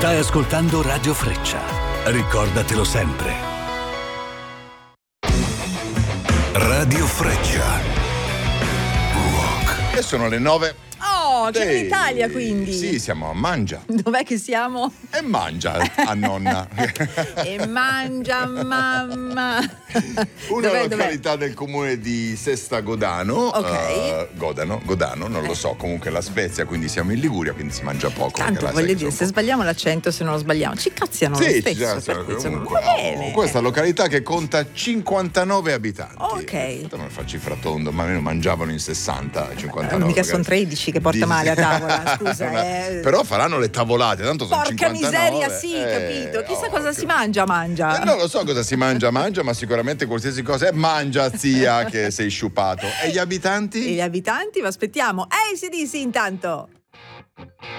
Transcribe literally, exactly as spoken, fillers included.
Stai ascoltando Radio Freccia. Ricordatelo sempre. Radio Freccia. Rock. E sono le nove. Oh, siamo in Sì. Italia quindi. Sì, siamo a Mangia. Dov'è che siamo? E mangia a nonna. E mangia mamma. Una Dov'è, località dov'è? del comune di Sesta Godano. Ok. eh, Godano, Godano, non lo so, comunque la Spezia, quindi siamo in Liguria, quindi si mangia poco. perché Tanto la voglio sai dire, che se sono sbagliamo l'accento, se non lo sbagliamo, ci cazziano Sì, lo ci stesso. siamo, per cui, insomma, comunque, va no, bene. questa località che conta cinquantanove abitanti. Ok. Non faccio fratondo, ma almeno mangiavano in sessanta, cinquantanove. Eh, mica magari. sono tredici che porta Di- male a tavola, scusa. Una- eh. Però faranno le tavolate, tanto sono Porca cinquantanove. miseria, sì, Eh, capito. Chissà oh, cosa che- si mangia, mangia. Eh, non lo so cosa si mangia, mangia, ma sicuramente qualsiasi cosa è mangia, zia, che sei sciupato. E gli abitanti? E gli abitanti, vi aspettiamo. Ehi, si dici intanto.